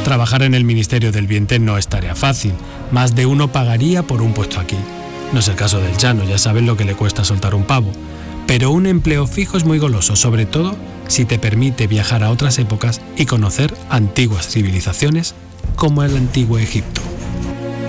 Trabajar en el Ministerio del Vientre no es tarea fácil. Más de uno pagaría por un puesto aquí. No es el caso del Llano, ya sabes lo que le cuesta soltar un pavo. Pero un empleo fijo es muy goloso, sobre todo si te permite viajar a otras épocas y conocer antiguas civilizaciones como el antiguo Egipto.